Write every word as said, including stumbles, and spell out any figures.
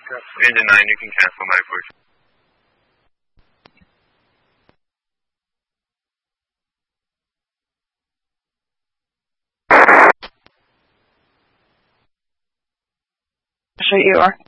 Engine nine, you can cancel my voice. Sure you are.